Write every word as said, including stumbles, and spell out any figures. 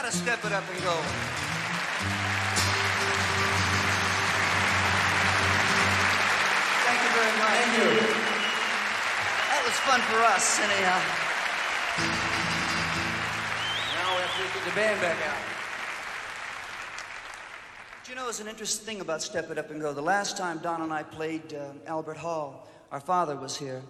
gotta step it up and go. Thank you very much. Thank you. That was fun for us, anyhow. Now we have to get the band back out. Do you know, there's an interesting thing about Step It Up and Go. The last time Don and I played uh, Albert Hall, our father was here.